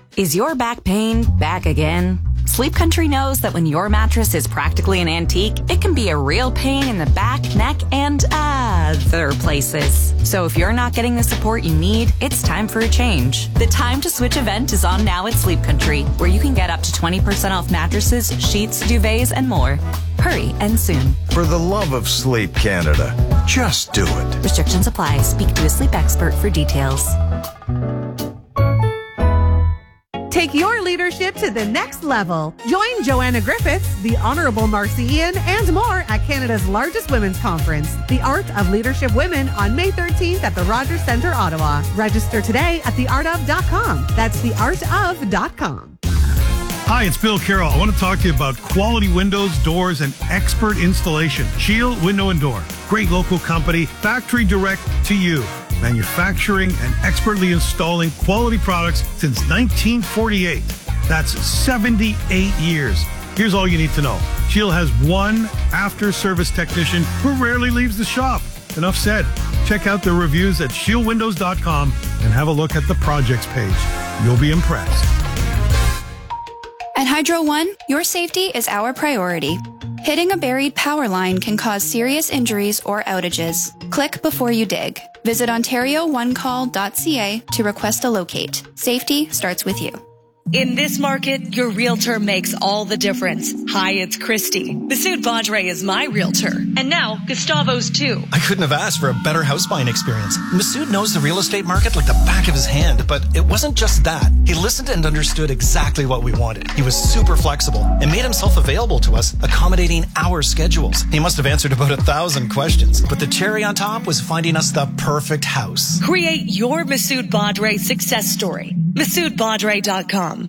Is your back pain back again? Sleep Country knows that when your mattress is practically an antique, it can be a real pain in the back, neck, and other places. So if you're not getting the support you need, it's time for a change. The Time to Switch event is on now at Sleep Country, where you can get up to 20% off mattresses, sheets, duvets, and more. Hurry and soon. For the love of Sleep Canada, just do it. Restrictions apply. Speak to a sleep expert for details. Take your leadership to the next level. Join Joanna Griffiths, the Honourable Marcy Ian, and more at Canada's largest women's conference, The Art of Leadership Women, on May 13th at the Rogers Centre, Ottawa. Register today at theartof.com. That's theartof.com. Hi, it's Bill Carroll. I want to talk to you about quality windows, doors, and expert installation. Shield Window and Door. Great local company, factory direct to you. Manufacturing and expertly installing quality products since 1948. That's 78 years. Here's all you need to know. Shield has one after-service technician who rarely leaves the shop. Enough said. Check out the reviews at shieldwindows.com and have a look at the projects page. You'll be impressed. At Hydro One, your safety is our priority. Hitting a buried power line can cause serious injuries or outages. Click before you dig. Visit OntarioOneCall.ca to request a locate. Safety starts with you. In this market, your realtor makes all the difference. Hi, it's Christy. Masood Badre is my realtor. And now, Gustavo's too. I couldn't have asked for a better house buying experience. Masood knows the real estate market like the back of his hand, but it wasn't just that. He listened and understood exactly what we wanted. He was super flexible and made himself available to us, accommodating our schedules. He must have answered about 1,000 questions, but the cherry on top was finding us the perfect house. Create your Masood Badre success story. MasoodBadre.com.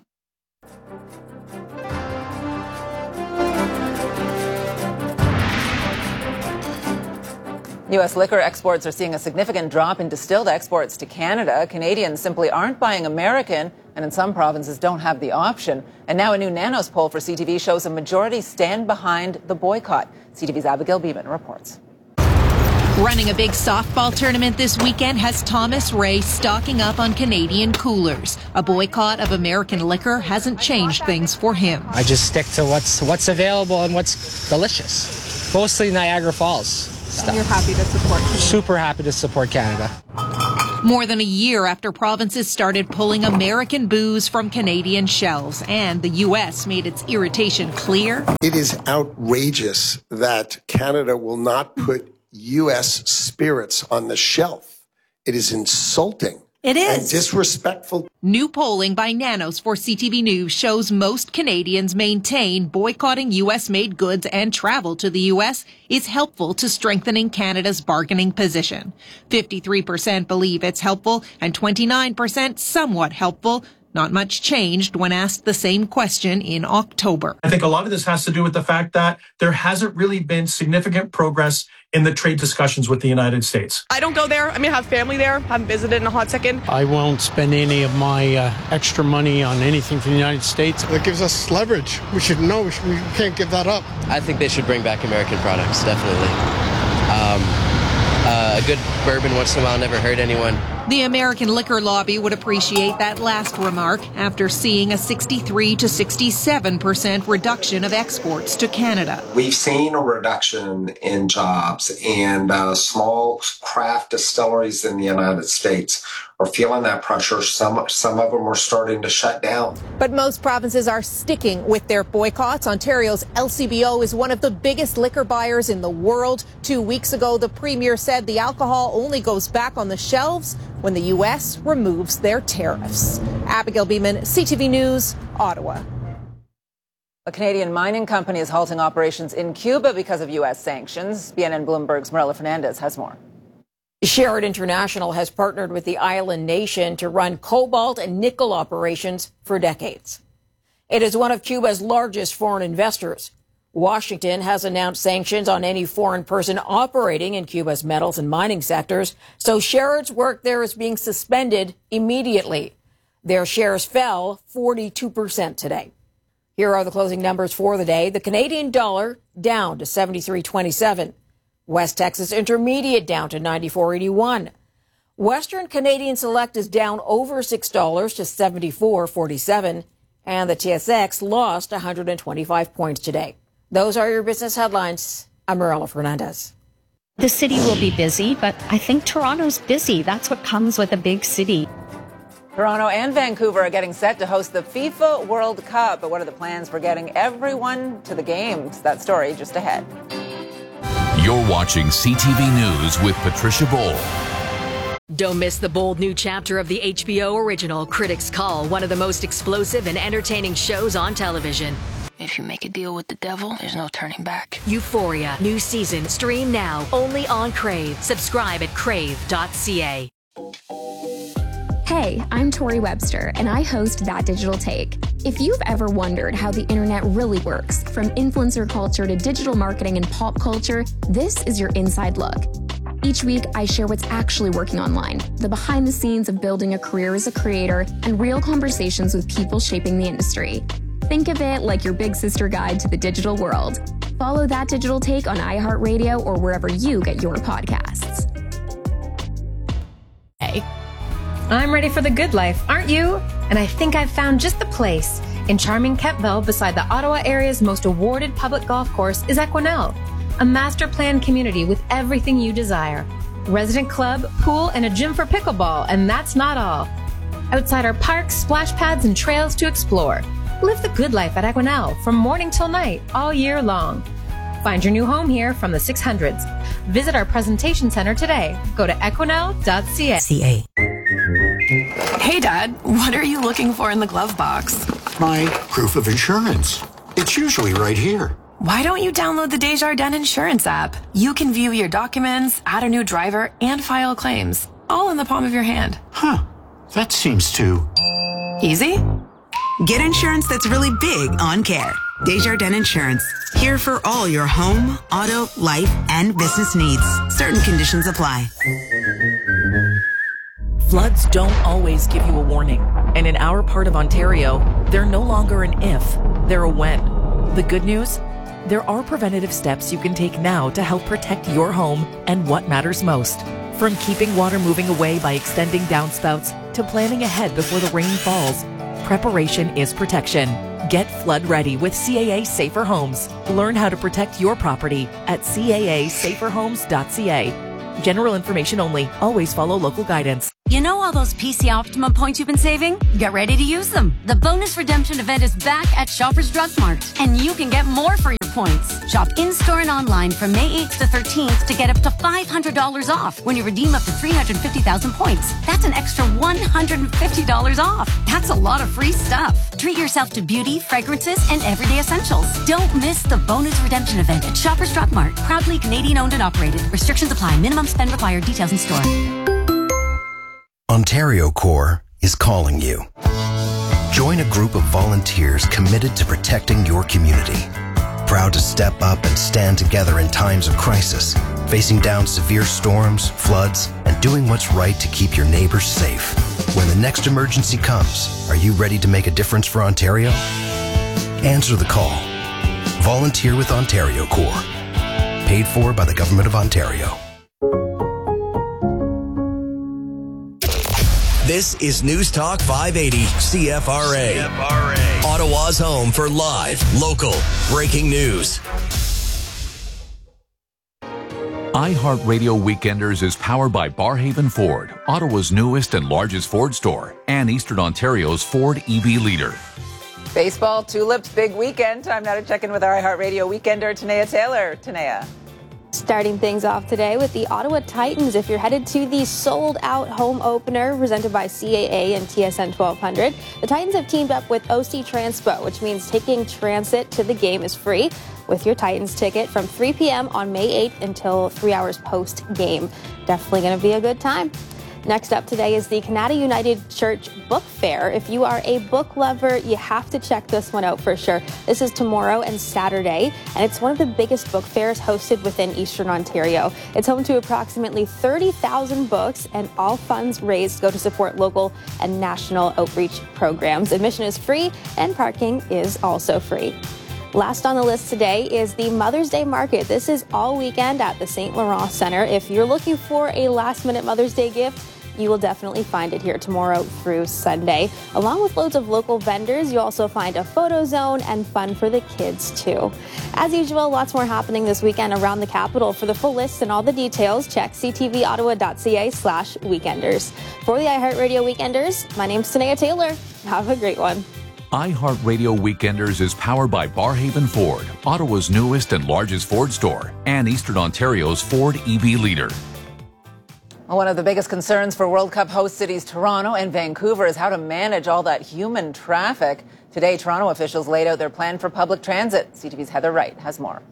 U.S. liquor exports are seeing a significant drop in distilled exports to Canada. Canadians simply aren't buying American, and in some provinces don't have the option. And now a new Nanos poll for CTV shows a majority stand behind the boycott. CTV's Abigail Beeman reports. Running a big softball tournament this weekend has Thomas Ray stocking up on Canadian coolers. A boycott of American liquor hasn't changed things for him. I just stick to what's available and what's delicious. Mostly Niagara Falls stuff. You're happy to support Canada. Super happy to support Canada. More than a year after provinces started pulling American booze from Canadian shelves and the U.S. made its irritation clear. It is outrageous that Canada will not put U.S. spirits on the shelf. It is insulting. It is. And disrespectful. New polling by Nanos for CTV News shows most Canadians maintain boycotting U.S.-made goods and travel to the U.S. is helpful to strengthening Canada's bargaining position. 53% believe it's helpful and 29% somewhat helpful. Not much changed when asked the same question in October. I think a lot of this has to do with the fact that there hasn't really been significant progress in the trade discussions with the United States. I don't go there. I have family there. Haven't visited in a hot second. I won't spend any of my extra money on anything from the United States. That gives us leverage. We should know. We can't give that up. I think they should bring back American products, definitely. A good bourbon once in a while never hurt anyone. The American liquor lobby would appreciate that last remark after seeing a 63 to 67% reduction of exports to Canada. We've seen a reduction in jobs, and small craft distilleries in the United States are feeling that pressure. Some of them are starting to shut down. But most provinces are sticking with their boycotts. Ontario's LCBO is one of the biggest liquor buyers in the world. 2 weeks ago, the Premier said the alcohol only goes back on the shelves when the U.S. removes their tariffs. Abigail Beeman, CTV News, Ottawa. A Canadian mining company is halting operations in Cuba because of U.S. sanctions. BNN Bloomberg's Marilla Fernandez has more. Sherritt International has partnered with the island nation to run cobalt and nickel operations for decades. It is one of Cuba's largest foreign investors. Washington has announced sanctions on any foreign person operating in Cuba's metals and mining sectors, so Sherritt's work there is being suspended immediately. Their shares fell 42% today. Here are the closing numbers for the day. The Canadian dollar down to 73.27. West Texas Intermediate down to 94.81. Western Canadian Select is down over $6 to 74.47, and the TSX lost 125 points today. Those are your business headlines. I'm Marella Fernandez. The city will be busy, but I think Toronto's busy. That's what comes with a big city. Toronto and Vancouver are getting set to host the FIFA World Cup. But what are the plans for getting everyone to the games? That story just ahead. You're watching CTV News with Patricia Bowl. Don't miss the bold new chapter of the HBO original Critics' Call, one of the most explosive and entertaining shows on television. If you make a deal with the devil, there's no turning back. Euphoria, new season, stream now, only on Crave. Subscribe at crave.ca. Hey, I'm Tori Webster, and I host That Digital Take. If you've ever wondered how the internet really works, from influencer culture to digital marketing and pop culture, this is your inside look. Each week, I share what's actually working online, the behind the scenes of building a career as a creator, and real conversations with people shaping the industry. Think of it like your big sister guide to the digital world. Follow That Digital Take on iHeartRadio or wherever you get your podcasts. Hey, I'm ready for the good life, aren't you? And I think I've found just the place. In charming Kemptville, beside the Ottawa area's most awarded public golf course, is Equinel, a master planned community with everything you desire. Resident club, pool, and a gym for pickleball, and that's not all. Outside are parks, splash pads, and trails to explore. Live the good life at Equinel from morning till night, all year long. Find your new home here from the 600s. Visit our presentation center today. Go to equinel.ca. Hey, Dad, what are you looking for in the glove box? My proof of insurance. It's usually right here. Why don't you download the Desjardins Insurance app? You can view your documents, add a new driver, and file claims, all in the palm of your hand. Huh. That seems too... easy? Get insurance that's really big on care. Desjardins Insurance. Here for all your home, auto, life, and business needs. Certain conditions apply. Floods don't always give you a warning. And in our part of Ontario, they're no longer an if, they're a when. The good news? There are preventative steps you can take now to help protect your home and what matters most. From keeping water moving away by extending downspouts to planning ahead before the rain falls, preparation is protection. Get flood ready with CAA Safer Homes. Learn how to protect your property at caasaferhomes.ca. General information only. Always follow local guidance. You know all those PC Optimum points you've been saving? Get ready to use them. The bonus redemption event is back at Shoppers Drug Mart, and you can get more for your points. Shop in-store and online from May 8th to 13th to get up to $500 off when you redeem up to 350,000 points. That's an extra $150 off. That's a lot of free stuff. Treat yourself to beauty, fragrances, and everyday essentials. Don't miss the bonus redemption event at Shoppers Drug Mart. Proudly Canadian owned and operated. Restrictions apply. Minimum spend required. Details in store. Ontario Corps is calling you. Join a group of volunteers committed to protecting your community. Proud to step up and stand together in times of crisis, facing down severe storms, floods, and doing what's right to keep your neighbors safe. When the next emergency comes, are you ready to make a difference for Ontario? Answer the call. Volunteer with Ontario Corps. Paid for by the Government of Ontario. This is News Talk 580 CFRA. Ottawa's home for live, local, breaking news. iHeartRadio Weekenders is powered by Barhaven Ford, Ottawa's newest and largest Ford store, and Eastern Ontario's Ford EV leader. Baseball, Tulips, big weekend. Time now to check in with our iHeartRadio Weekender, Tanea Taylor. Tanea. Starting things off today with the Ottawa Titans. If you're headed to the sold-out home opener presented by CAA and TSN 1200, the Titans have teamed up with OC Transpo, which means taking transit to the game is free with your Titans ticket from 3 p.m. on May 8th until 3 hours post-game. Definitely going to be a good time. Next up today is the Canada United Church Book Fair. If you are a book lover, you have to check this one out for sure. This is tomorrow and Saturday, and it's one of the biggest book fairs hosted within Eastern Ontario. It's home to approximately 30,000 books, and all funds raised go to support local and national outreach programs. Admission is free, and parking is also free. Last on the list today is the Mother's Day Market. This is all weekend at the St. Laurent Centre. If you're looking for a last-minute Mother's Day gift, you will definitely find it here tomorrow through Sunday. Along with loads of local vendors, you'll also find a photo zone and fun for the kids too. As usual, lots more happening this weekend around the capital. For the full list and all the details, check ctvottawa.ca/weekenders. For the iHeartRadio Weekenders, my name's Tanea Taylor. Have a great one. iHeartRadio Weekenders is powered by Barrhaven Ford, Ottawa's newest and largest Ford store, and Eastern Ontario's Ford EV leader. Well, one of the biggest concerns for World Cup host cities Toronto and Vancouver is how to manage all that human traffic. Today, Toronto officials laid out their plan for public transit. CTV's Heather Wright has more.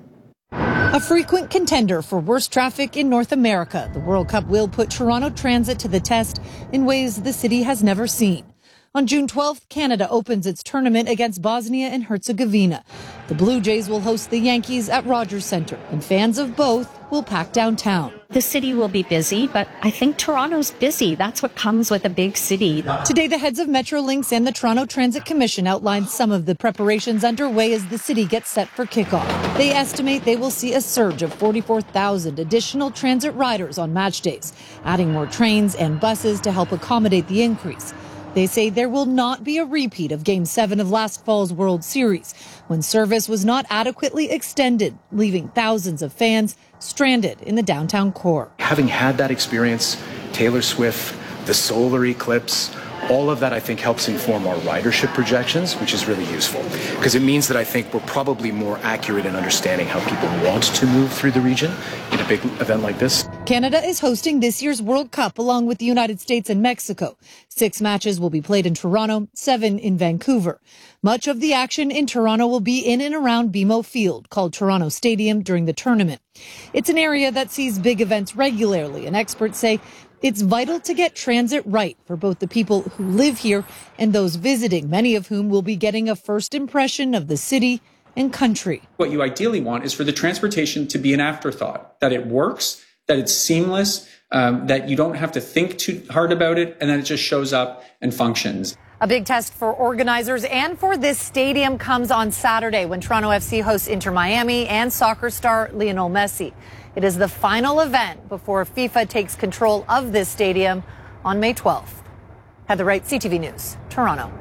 A frequent contender for worst traffic in North America, the World Cup will put Toronto Transit to the test in ways the city has never seen. On June 12th, Canada opens its tournament against Bosnia and Herzegovina. The Blue Jays will host the Yankees at Rogers Centre, and fans of both will pack downtown. The city will be busy, but I think Toronto's busy. That's what comes with a big city. Today, the heads of Metrolinx and the Toronto Transit Commission outlined some of the preparations underway as the city gets set for kickoff. They estimate they will see a surge of 44,000 additional transit riders on match days, adding more trains and buses to help accommodate the increase. They say there will not be a repeat of Game 7 of last fall's World Series, when service was not adequately extended, leaving thousands of fans stranded in the downtown core. Having had that experience, Taylor Swift, the solar eclipse, all of that I think helps inform our ridership projections, which is really useful because it means that I think we're probably more accurate in understanding how people want to move through the region in a big event like this. Canada is hosting this year's World Cup along with the United States and Mexico. 6 matches will be played in Toronto, 7 in Vancouver. Much of the action in Toronto will be in and around BMO Field, called Toronto Stadium, during the tournament. It's an area that sees big events regularly, and experts say it's vital to get transit right for both the people who live here and those visiting, many of whom will be getting a first impression of the city and country. What you ideally want is for the transportation to be an afterthought, that it works, that it's seamless, that you don't have to think too hard about it, and that it just shows up and functions. A big test for organizers and for this stadium comes on Saturday when Toronto FC hosts Inter Miami and soccer star Lionel Messi. It is the final event before FIFA takes control of this stadium on May 12th. Heather Wright, CTV News, Toronto.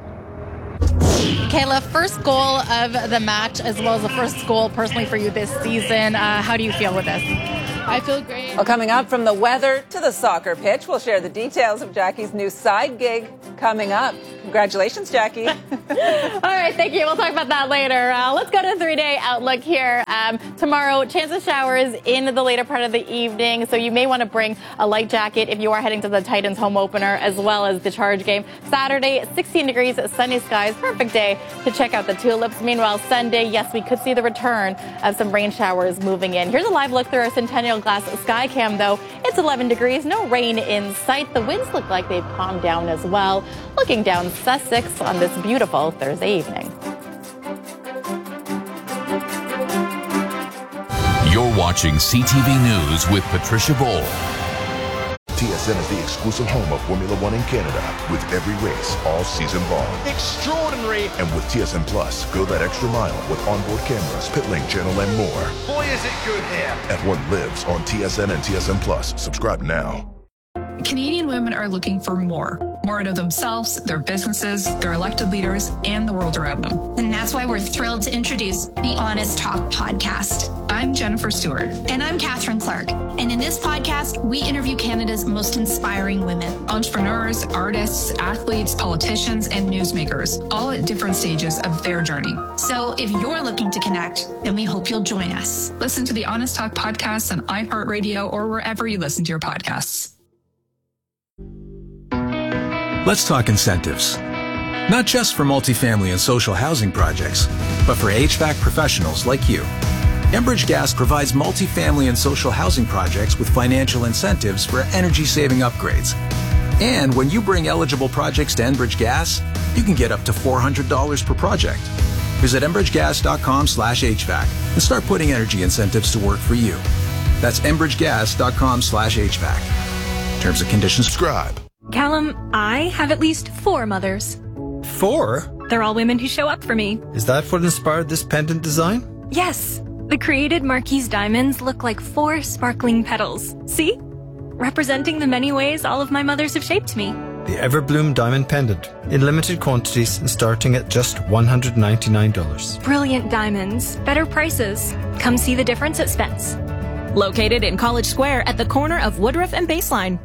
Kayla, first goal of the match as well as the first goal personally for you this season. How do you feel with this? I feel great. Well, coming up, from the weather to the soccer pitch, we'll share the details of Jackie's new side gig coming up. Congratulations, Jackie. All right, thank you. We'll talk about that later. Let's go to the 3-day outlook here. Tomorrow, chance of showers in the later part of the evening, so you may want to bring a light jacket if you are heading to the Titans home opener as well as the Charge game. Saturday, 16 degrees, sunny skies, perfect day to check out the Tulips. Meanwhile, Sunday, yes, we could see the return of some rain showers moving in. Here's a live look through our Centennial Glass sky cam, though. It's 11 degrees, no rain in sight. The winds look like they've calmed down as well. Looking down Sussex on this beautiful Thursday evening. You're watching CTV News with Patricia Bowl. TSN is the exclusive home of Formula One in Canada, with every race all season long. Extraordinary. And with TSN Plus, go that extra mile with onboard cameras, pit lane channel, and more. Boy, is it good here. F1 lives on TSN and TSN Plus. Subscribe now. Canadian women are looking for more out of themselves, their businesses, their elected leaders, and the world around them. And that's why we're thrilled to introduce the Honest Talk podcast. I'm Jennifer Stewart. And I'm Catherine Clark. And in this podcast, we interview Canada's most inspiring women. Entrepreneurs, artists, athletes, politicians, and newsmakers, all at different stages of their journey. So if you're looking to connect, then we hope you'll join us. Listen to the Honest Talk podcast on iHeartRadio or wherever you listen to your podcasts. Let's talk incentives. Not just for multifamily and social housing projects, but for HVAC professionals like you. Enbridge Gas provides multifamily and social housing projects with financial incentives for energy-saving upgrades. And when you bring eligible projects to Enbridge Gas, you can get up to $400 per project. Visit enbridgegas.com/HVAC and start putting energy incentives to work for you. That's enbridgegas.com/HVAC. Terms and conditions. Subscribe. Callum, I have at least 4 mothers. 4? They're all women who show up for me. Is that what inspired this pendant design? Yes. The created Marquise diamonds look like 4 sparkling petals. See? representing the many ways all of my mothers have shaped me. The Everbloom Diamond Pendant, in limited quantities and starting at just $199. Brilliant diamonds, better prices. Come see the difference at Spence. Located in College Square at the corner of Woodruff and Baseline.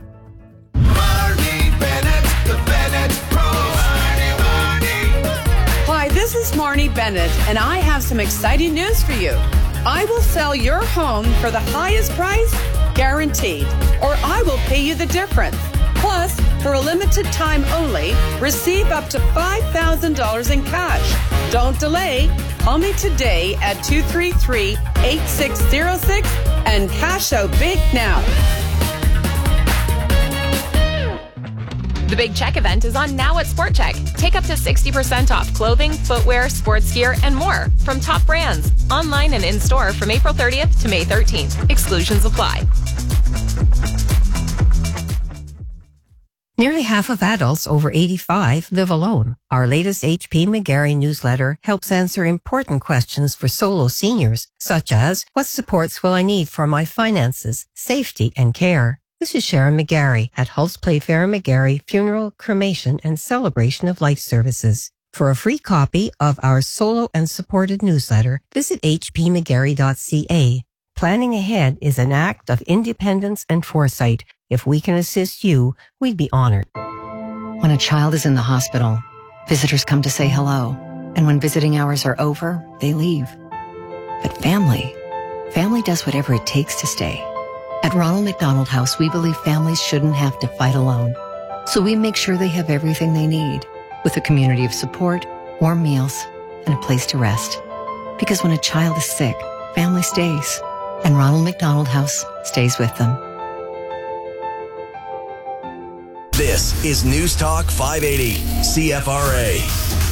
Hi, this is Marnie Bennett, and I have some exciting news for you. I will sell your home for the highest price, guaranteed, or I will pay you the difference. Plus, for a limited time only, receive up to $5,000 in cash. Don't delay. Call me today at 233-8606 and cash out big now. The Big Check event is on now at Sport Check. Take up to 60% off clothing, footwear, sports gear, and more from top brands. Online and in-store from April 30th to May 13th. Exclusions apply. Nearly half of adults over 85 live alone. Our latest HP McGarry newsletter helps answer important questions for solo seniors, such as, what supports will I need for my finances, safety, and care? This is Sharon McGarry at Hulse Playfair McGarry Funeral, Cremation, and Celebration of Life Services. For a free copy of our solo and supported newsletter, visit hpmcgarry.ca. Planning ahead is an act of independence and foresight. If we can assist you, we'd be honored. When a child is in the hospital, visitors come to say hello. And when visiting hours are over, they leave. But family does whatever it takes to stay. At Ronald McDonald House, we believe families shouldn't have to fight alone. So we make sure they have everything they need, with a community of support, warm meals, and a place to rest. Because when a child is sick, family stays. And Ronald McDonald House stays with them. This is News Talk 580, CFRA.